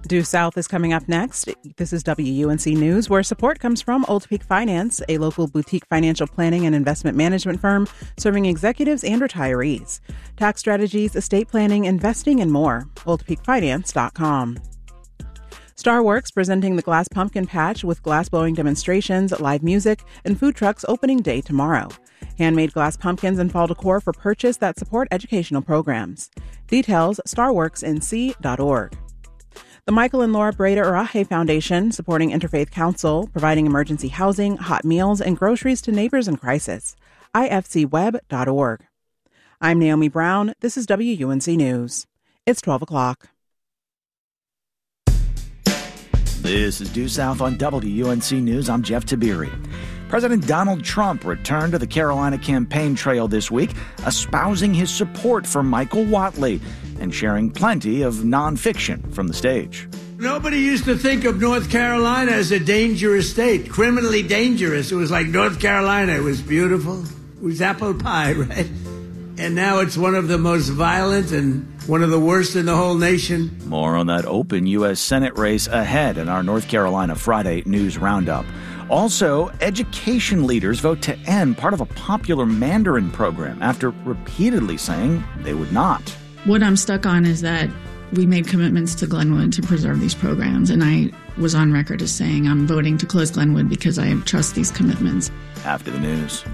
Due South is coming up next. This is WUNC News, where support comes from Old Peak Finance, a local boutique financial planning and investment management firm serving executives and retirees. Tax strategies, estate planning, investing, and more. OldPeakFinance.com. Starworks presenting the Glass Pumpkin Patch with glass blowing demonstrations, live music, and food trucks opening day tomorrow. Handmade glass pumpkins and fall decor for purchase that support educational programs. Details, starworksnc.org. The Michael and Laura Breda Araje Foundation, supporting Interfaith Council, providing emergency housing, hot meals, and groceries to neighbors in crisis. ifcweb.org. I'm Naomi Brown. This is WUNC News. It's 12 o'clock. This is Due South on WUNC News. I'm Jeff Tiberi. President Donald Trump returned to the Carolina campaign trail this week, espousing his support for Michael Whatley and sharing plenty of nonfiction from the stage. Nobody used to think of North Carolina as a dangerous state, criminally dangerous. It was like North Carolina. It was beautiful. It was apple pie, right? And now it's one of the most violent and one of the worst in the whole nation. More on that open U.S. Senate race ahead in our North Carolina Friday News Roundup. Also, education leaders vote to end part of a popular Mandarin program after repeatedly saying they would not. What I'm stuck on is that we made commitments to Glenwood to preserve these programs, and I was on record as saying I'm voting to close Glenwood because I trust these commitments. After the news.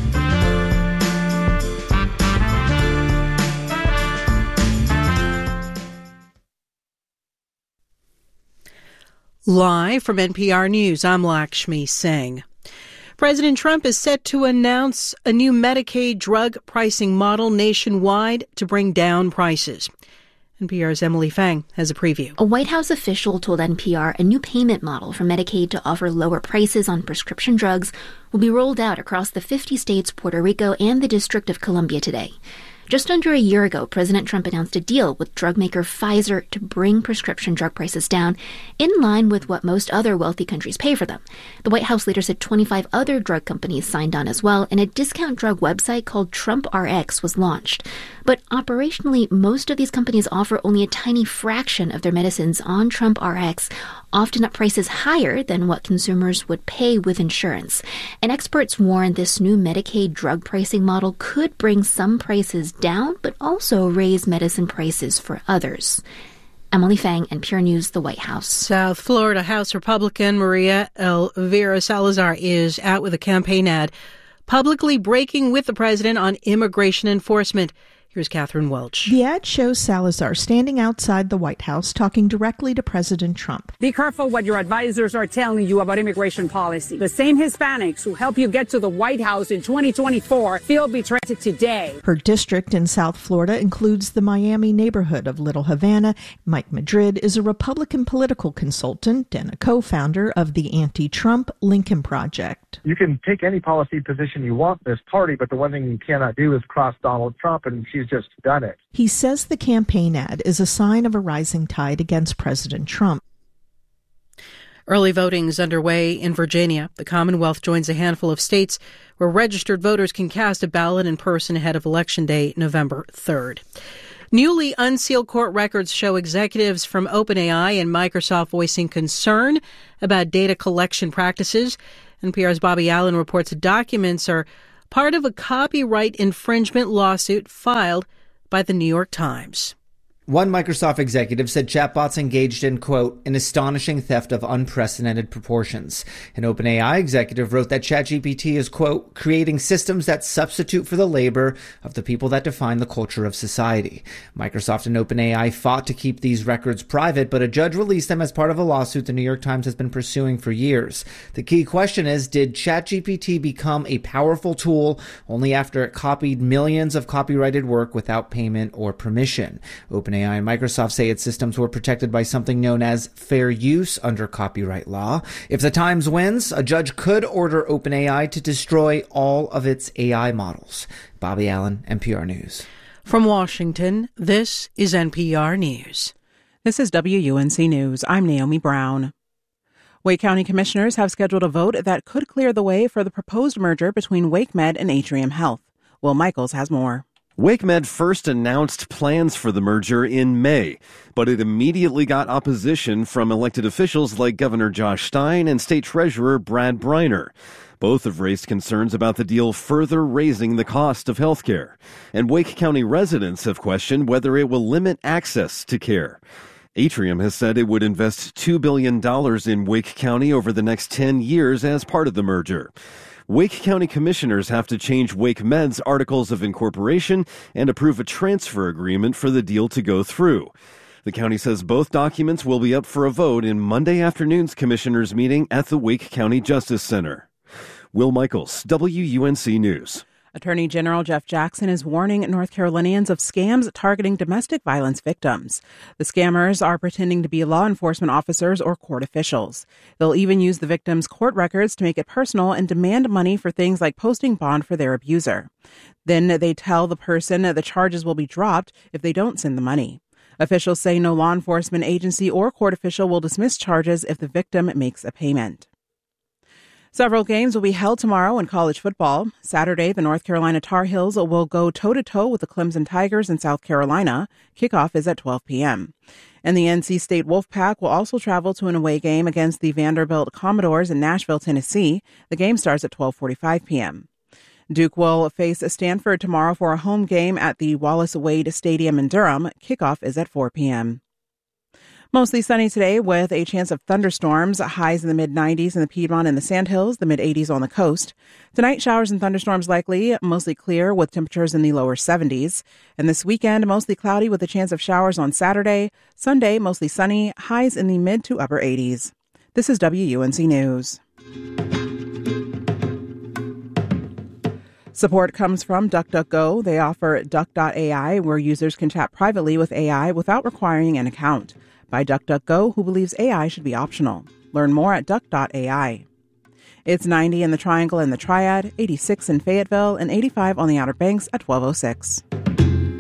Live from NPR News, I'm Lakshmi Singh. President Trump is set to announce a new Medicaid drug pricing model nationwide to bring down prices. NPR's Emily Fang has a preview. A White House official told NPR a new payment model for Medicaid to offer lower prices on prescription drugs will be rolled out across the 50 states, Puerto Rico, and the District of Columbia today. Just under a year ago, President Trump announced a deal with drug maker Pfizer to bring prescription drug prices down in line with what most other wealthy countries pay for them. The White House leader said 25 other drug companies signed on as well, and a discount drug website called TrumpRx was launched. But operationally, most of these companies offer only a tiny fraction of their medicines on TrumpRx, often at prices higher than what consumers would pay with insurance. And experts warn this new Medicaid drug pricing model could bring some prices down, but also raise medicine prices for others. Emily Fang, NPR News, the White House. South Florida House Republican Maria Elvira Salazar is out with a campaign ad publicly breaking with the president on immigration enforcement. Here's Catherine Welch. The ad shows Salazar standing outside the White House talking directly to President Trump. Be careful what your advisors are telling you about immigration policy. The same Hispanics who help you get to the White House in 2024 feel betrayed today. Her district in South Florida includes the Miami neighborhood of Little Havana. Mike Madrid is a Republican political consultant and a co-founder of the anti-Trump Lincoln Project. You can take any policy position you want in this party, but the one thing you cannot do is cross Donald Trump, and she's just done it. He says the campaign ad is a sign of a rising tide against President Trump. Early voting is underway in Virginia. The Commonwealth joins a handful of states where registered voters can cast a ballot in person ahead of Election Day, November 3rd. Newly unsealed court records show executives from OpenAI and Microsoft voicing concern about data collection practices. NPR's Bobby Allen reports documents are part of a copyright infringement lawsuit filed by the New York Times. One Microsoft executive said chatbots engaged in, quote, an astonishing theft of unprecedented proportions. An OpenAI executive wrote that ChatGPT is, quote, creating systems that substitute for the labor of the people that define the culture of society. Microsoft and OpenAI fought to keep these records private, but a judge released them as part of a lawsuit the New York Times has been pursuing for years. The key question is, did ChatGPT become a powerful tool only after it copied millions of copyrighted work without payment or permission? OpenAI and Microsoft say its systems were protected by something known as fair use under copyright law. If the Times wins, a judge could order OpenAI to destroy all of its AI models. Bobby Allen, NPR News. From Washington, this is NPR News. This is WUNC News. I'm Naomi Brown. Wake County commissioners have scheduled a vote that could clear the way for the proposed merger between WakeMed and Atrium Health. Will Michaels has more. WakeMed first announced plans for the merger in May, but it immediately got opposition from elected officials like Governor Josh Stein and State Treasurer Brad Briner. Both have raised concerns about the deal further raising the cost of health care. And Wake County residents have questioned whether it will limit access to care. Atrium has said it would invest $2 billion in Wake County over the next 10 years as part of the merger. Wake County commissioners have to change WakeMed's articles of incorporation and approve a transfer agreement for the deal to go through. The county says both documents will be up for a vote in Monday afternoon's commissioners' meeting at the Wake County Justice Center. Will Michaels, WUNC News. Attorney General Jeff Jackson is warning North Carolinians of scams targeting domestic violence victims. The scammers are pretending to be law enforcement officers or court officials. They'll even use the victim's court records to make it personal and demand money for things like posting bond for their abuser. Then they tell the person the charges will be dropped if they don't send the money. Officials say no law enforcement agency or court official will dismiss charges if the victim makes a payment. Several games will be held tomorrow in college football. Saturday, the North Carolina Tar Heels will go toe-to-toe with the Clemson Tigers in South Carolina. Kickoff is at 12 p.m. And the NC State Wolfpack will also travel to an away game against the Vanderbilt Commodores in Nashville, Tennessee. The game starts at 12:45 p.m. Duke will face Stanford tomorrow for a home game at the Wallace Wade Stadium in Durham. Kickoff is at 4 p.m. Mostly sunny today with a chance of thunderstorms, highs in the mid-90s in the Piedmont and the Sandhills, the mid-80s on the coast. Tonight, showers and thunderstorms likely, mostly clear with temperatures in the lower 70s. And this weekend, mostly cloudy with a chance of showers on Saturday. Sunday, mostly sunny, highs in the mid to upper 80s. This is WUNC News. Support comes from DuckDuckGo. They offer Duck.ai, where users can chat privately with AI without requiring an account. By DuckDuckGo, who believes AI should be optional. Learn more at Duck.ai. It's 90 in the Triangle and the Triad, 86 in Fayetteville, and 85 on the Outer Banks at 12:06.